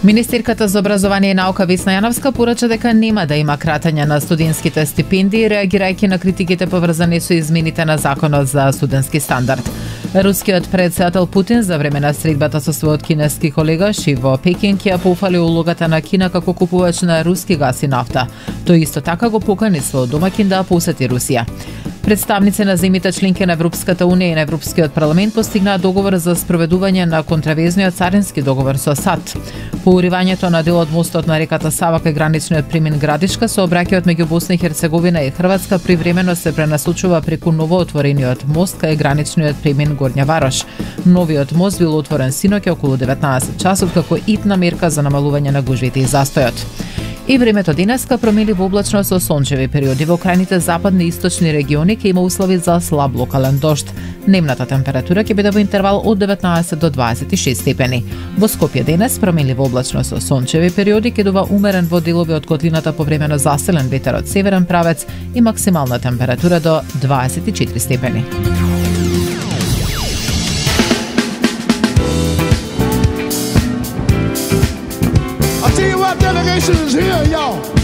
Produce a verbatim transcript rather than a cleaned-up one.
Министерката за образование и наука Весна Јановска порача дека нема да има кратење на студентските стипендии, реагирајќи на критиките поврзани со измените на Законот за студентски стандард. Рускиот председател Путин за време на средбата со својот кинески колега Ши во Пекинг ја пофали улогата на Кина како купувач на руски газ и нафта. Тој исто така го покани својот домаќин да посети Русија. Представници на земјите членки на Европската унија и на Европскиот парламент постигнаа договор за спроведување на контраверзниот царински договор со САД. По уривањето на дел од мостот на реката Сава кај граничниот премин Градишка, сообраќајот меѓу Босна и Херцеговина и Хрватска привремено се пренасочува преку новоотворениот мост кај граничниот премин Горња Варош. Новиот мост бил отворен синоќ околу деветнаесет часот како итна мерка за намалување на гужвите и застојот. И времето денеска промени во облачно со сончеви периоди. Во крајните западни и источни региони ќе има услови за слаб локален дожд. Дневната температура ќе биде во интервал од деветнаесет до дваесет и шест степени. Во Скопје денес промени во облачно со сончеви периоди, ќе дува умерен во делови од котлината повремено заселен ветер од северен правец и максимална температура до дваесет и четири степени. Delegation is here, y'all.